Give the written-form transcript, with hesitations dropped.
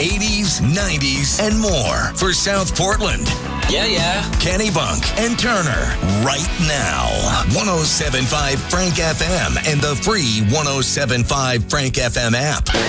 80s, 90s, and more for South Portland. Yeah. Kenny Bunk and Turner right now. 107.5 Frank FM and the free 107.5 Frank FM app.